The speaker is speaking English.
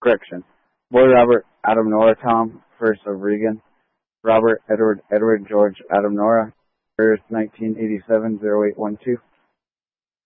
Correction. Boy Robert Adam Nora Tom, 1st of Regan. Robert Edward George Adam Nora, 1st 1987 0812.